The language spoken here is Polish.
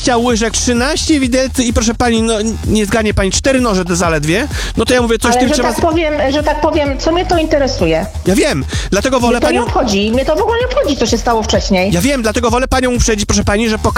20 łyżek, 13 widelcy i proszę pani, no nie zgadnie pani, 4 noże to zaledwie, no to ja mówię, coś Ale tym że trzeba... tak powiem, co mnie to interesuje? Ja wiem, dlatego wolę Mnie to nie panią... obchodzi, mnie to w ogóle nie obchodzi, co się stało wcześniej. Ja wiem, dlatego wolę panią uprzedzić, proszę pani, że po